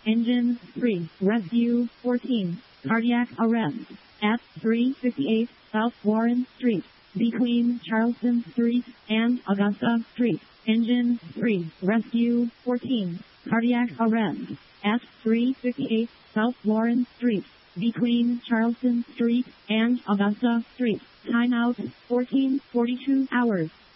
Engine 3, Rescue 14, cardiac arrest at 358 South Warren Street, between Charleston Street and Augusta Street. Engine 3, Rescue 14, cardiac arrest at 358 South Warren Street, between Charleston Street and Augusta Street. Timeout 14:42 hours.